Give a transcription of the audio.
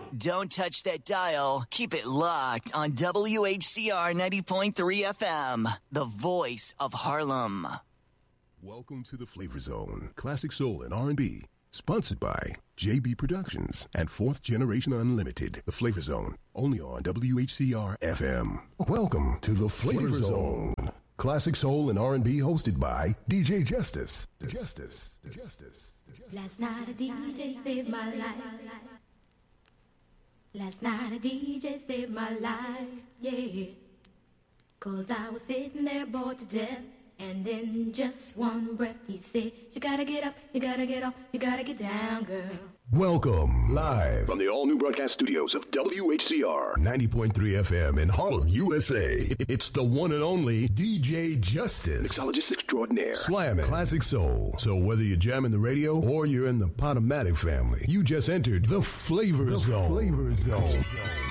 Don't touch that dial. Keep it locked on WHCR 90.3 FM, the voice of Harlem. Welcome to the Flavor Zone, classic soul and R&B, sponsored by JB Productions and Fourth Generation Unlimited. The Flavor Zone, only on WHCR FM. Welcome to the Flavor Zone, classic soul and R&B, hosted by DJ Justice. Last night a DJ saved my life. Last night a DJ saved my life, yeah. 'Cause I was sitting there bored to death, and in just one breath he said, you gotta get up, you gotta get off, you gotta get down, girl. Welcome, live from the all-new broadcast studios of WHCR 90.3 FM in Harlem, USA. It's the one and only DJ Justice, mixologist extraordinaire, slamming classic soul. So whether you're jamming the radio or you're in the Podomatic family, you just entered the Flavor Zone.